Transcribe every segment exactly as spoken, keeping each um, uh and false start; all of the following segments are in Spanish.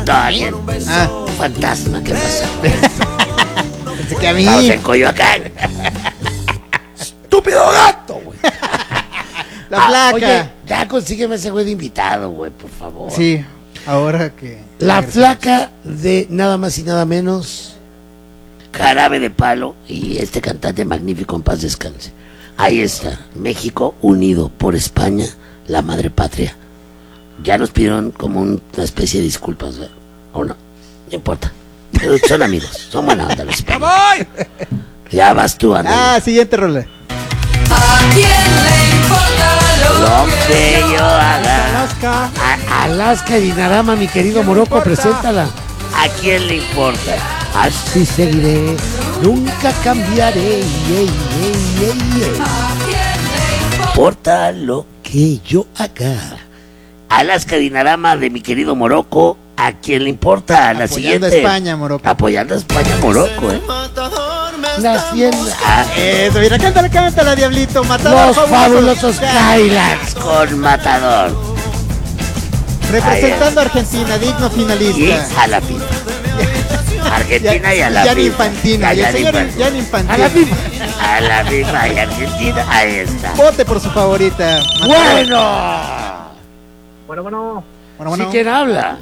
No, alguien. Ah. Fantasma, ¿qué pasa? Pensé que a mí. Estamos en Coyoacán. ¡Estúpido gato, güey! La placa. Ah, oye, ya consígueme ese güey de invitado, güey, por favor. Sí, ahora que... La flaca de nada más y nada menos Jarabe de Palo y este cantante magnífico, en paz descanse. Ahí está, México unido por España, la madre patria. Ya nos pidieron como una especie de disculpas, ¿verdad? ¿O no? No importa. Pero son amigos, son buena onda los españoles. Ya vas tú, Ana. Ah, siguiente rola. ¿A quién le importa Lo lo que yo haga. Alaska. A- Alaska y Dinarama, mi querido Morocco, preséntala. ¿A quién le importa? Así seguiré, nunca cambiaré. Ey, ey, ey, ey. ¿A quién le importa? Importa lo que yo haga. Alaska Dinarama de mi querido Morocco, ¿a quién le importa? A la Apoyando siguiente. a España, Morocco. Apoyando a España, Morocco, eh. La hacienda. Ah, Eso, mira, cántala, cántala, diablito. Matador, Los fabulosos Ya. Kylax con Matador. Representando a Argentina, digno Y finalista. a la pipa. Argentina y a la Gianni pipa. Infantino. A Y el Gianni señor Infantino. Gianni Infantino. A la pipa. A la pipa y Argentina, ahí está. Vote por su favorita. Matador. Bueno. Bueno, bueno. Bueno, ¿Sí bueno. quién habla?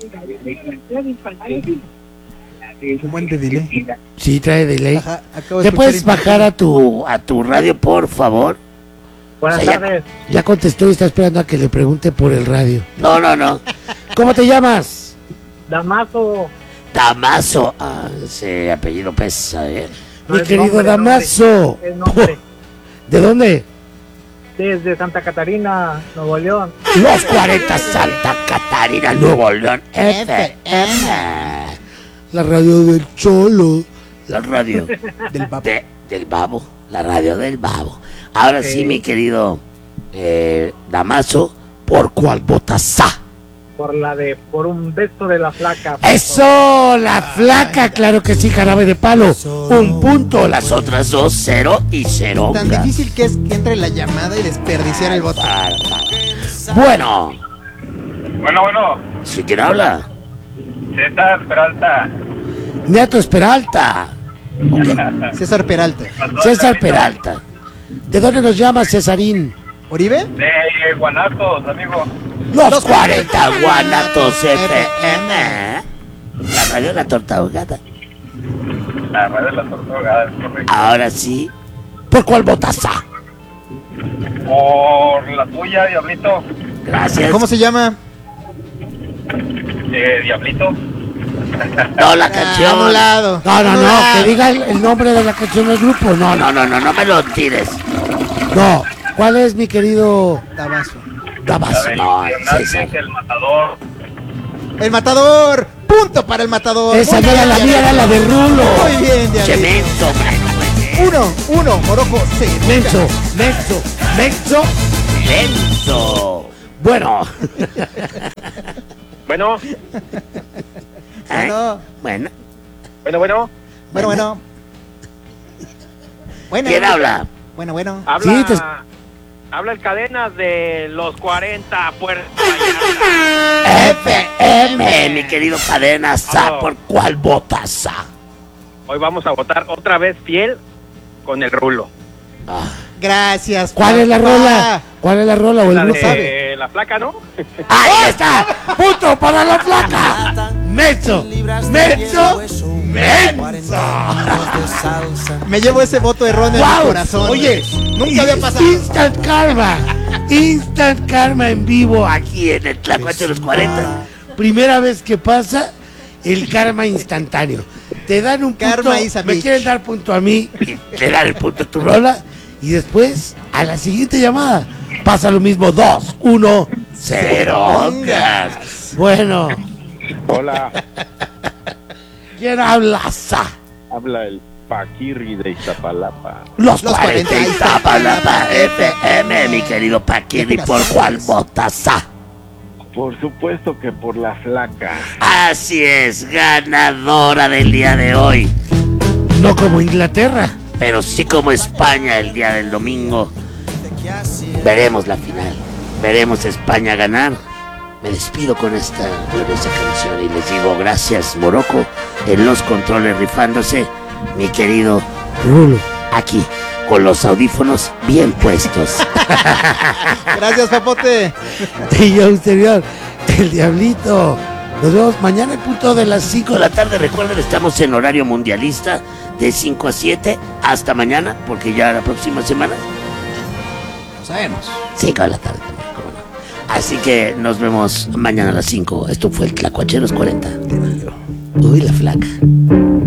Un buen de delay. Sí, trae delay. Ajá, acabo de ¿Te escuchar puedes Infantino. bajar a tu a tu radio, por favor? Buenas O sea, ya- tardes. Ya contestó y está esperando a que le pregunte por el radio. No, no, no. ¿Cómo te llamas? Damaso. Damaso. Ah, ese apellido pesa, ¿eh? No, Mi es querido nombre, Damaso. Es nombre. ¿De dónde? Desde Santa Catarina, Nuevo León. Los cuarenta, Santa Catarina, Nuevo León. F M. La radio del Cholo. La radio Del babo. de- del Babo. La radio del Babo. Ahora sí, Sí. mi querido eh, Damaso, ¿por cuál votas a? Por la de, por un beso de la flaca. ¡Eso! La flaca, claro que sí, Jarabe de Palo. Un punto, las otras dos, cero y cero. Tan difícil que es que entre la llamada y desperdiciar el voto. Bueno, Bueno, bueno, ¿sí quién habla? César Peralta. Neto Peralta. César Peralta. César Peralta. ¿De dónde nos llama Cesarín? ¿Oribe? De Guanatos, amigo. Los cuarenta Guanatos F M. La radio de la torta ahogada. La radio de la tortuga, es correcto. Ahora sí, ¿por cuál votas a? Por la tuya, Diablito. Gracias. ¿Cómo se llama? Eh, Diablito. No, la canción. anulado. No, no, no, Anulado. que diga el, el nombre de la canción del grupo. No, no, no, no, no me lo tires. No, ¿cuál es, mi querido Tabazo. La Damaso? de No, Hernández, César. el matador. El matador. Punto para el matador. Esa Muy no era bien, la mía, Diablito. era la de Rulo. Muy bien, Diablito. Cemento, man. Uno, uno, Morocco, sí. Menso, menso, menso, menso. Bueno. Bueno, ¿Eh? Bueno, Bueno, bueno, bueno. bueno, bueno. Bueno. ¿quién habla? Bueno, bueno. Habla, Sí, te- habla el Cadenas de los cuarenta Puerto Vallarta. F M, mi querido Cadenas, ¿a Aló. por cuál votas? A? Hoy vamos a votar otra vez fiel con el Rulo. Ah, Gracias. ¿cuál es la papá. rola? ¿Cuál es la rola o el La grupo? de la flaca, ¿no? ¡Ahí está! ¡Punto para la flaca! ¡Menso! ¡Menso! ¡Menso! Me llevo ese voto erróneo en ¡Wow! mi corazón. Oye, nunca había pasado. Instant Karma. Instant Karma en vivo aquí en el Tlacuache de los cuarenta. Primera vez que pasa el karma instantáneo. Te dan un punto, Karma is a me bitch. quieren dar punto a mí, y te dan el punto a tu rola, y después, a la siguiente llamada, pasa lo mismo, dos, uno, cero. Bueno, Hola, ¿quién habla? Sa? habla el Paquirri de Iztapalapa. Los, Los cuarenta cuarenta y Iztapalapa F M, mi querido Paquirri, ¿por cuál votas? A? Por supuesto que por la flaca. Así es, ganadora del día de hoy. No como Inglaterra, pero sí como España el día del domingo. Veremos la final. Veremos a España ganar me despido con esta gloriosa canción y les digo gracias, Morocco, en los controles rifándose, mi querido Rulo, aquí, con los audífonos bien puestos. Gracias, Papote. Y yo, usted, el Diablito. Nos vemos mañana en punto de las cinco de la tarde. Recuerden, estamos en horario mundialista de cinco a siete. Hasta mañana, porque ya la próxima semana No sabemos. cinco de la tarde también, ¿cómo no? Así que nos vemos mañana a las cinco. Esto fue el Tlacuacheros cuarenta. Uy, la flaca.